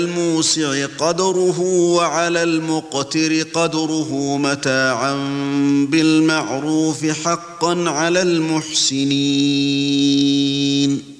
الموسع قدره وعلى المقتر قدره متاعا بالمعروف حقا على المحسنين